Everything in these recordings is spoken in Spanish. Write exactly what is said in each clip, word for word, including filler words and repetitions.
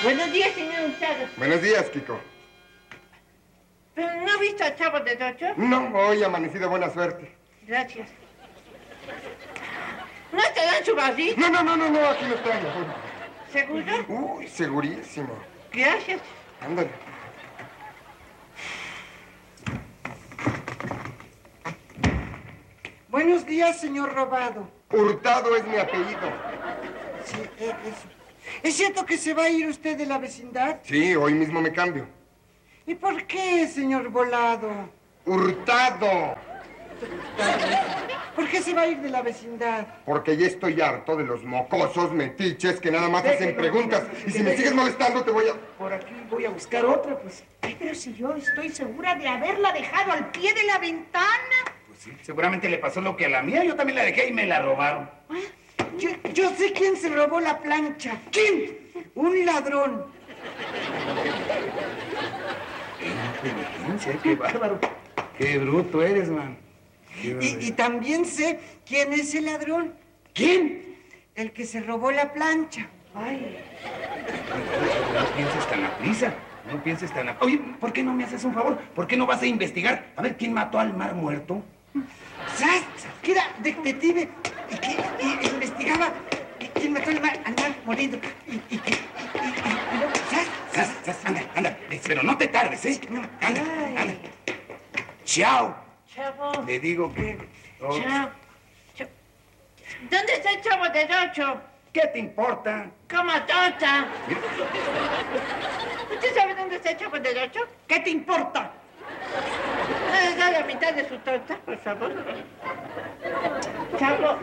Buenos días, señor Hurtado. Buenos días, Kiko. ¿Pero no ha visto al Chavo del Ocho? No, hoy ha amanecido buena suerte. Gracias. ¿No estará en su barril? No, no, no, no, no, aquí no está. No. ¿Seguro? Uy, segurísimo. Gracias. Ándale. Buenos días, señor Robado. Hurtado es mi apellido. Sí, eh, eso. ¿Es cierto que se va a ir usted de la vecindad? Sí, hoy mismo me cambio. ¿Y por qué, señor Volado? ¡Hurtado! ¿Por qué se va a ir de la vecindad? Porque ya estoy harto de los mocosos metiches que nada más Déjelo, hacen preguntas. Y si me sigues molestando, te voy a... Por aquí voy a buscar otra, pues. Ay, pero si yo estoy segura de haberla dejado al pie de la ventana. Pues sí, seguramente le pasó lo que a la mía. Yo también la dejé y me la robaron. Yo, yo sé quién se robó la plancha. ¿Quién? Un ladrón. ¡Qué inteligencia! ¡Qué bárbaro! ¡Qué bruto eres, man! Y, y también sé quién es el ladrón. ¿Quién? El que se robó la plancha. Ay. No pienses tan a prisa. No pienses tan a... Oye, ¿por qué no me haces un favor? ¿Por qué no vas a investigar? A ver, ¿quién mató al mar muerto? ¿Sabes? Que era detective y que y investigaba quién mató al mar, al mar morido. Y, y que... Y, y, y luego, ¿sabes? Sas, sas, anda, anda. Pero no te tardes, ¿eh? Anda, anda. Chao. Chavo. Le digo que... Oh, Chavo. Chavo. ¿Dónde está el Chavo del Ocho? ¿qué te importa? ¡Como tonta! ¿Usted sabe dónde está el Chavo del Ocho? ¿Qué te importa? ¿Me da la mitad de su torta, por favor? Chavo.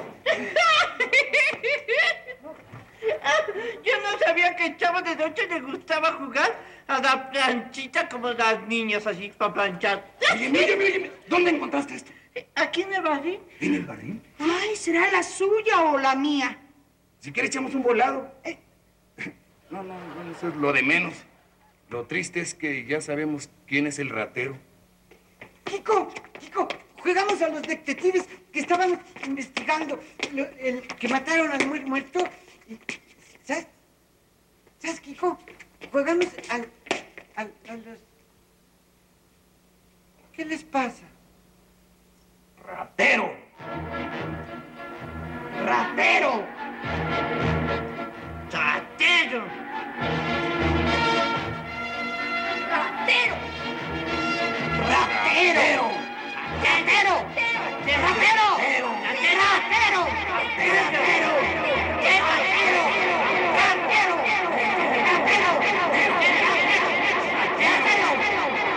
Yo no sabía que el Chavo del Ocho le gustaba jugar a la planchita como las niñas, así, para planchar. Oye, oye, oye, ¿dónde encontraste esto? ¿Aquí en el barril? ¿En el barril? Ay, ¿será la suya o la mía? Si quieres echamos un volado. Eh. No, no, no, eso es lo de menos. Lo triste es que ya sabemos quién es el ratero. Kiko, Kiko, jugamos a los detectives que estaban investigando lo, el que mataron al mu muerto. Y, ¿sabes? ¿Sabes, Kiko? Jugamos al, al, a los... ¿Qué les pasa? ¡Ratero! ¡Ratero! ¡Ratero! ¡Ratero! ¡Ratero! ¡Ratero! ¡Ratero!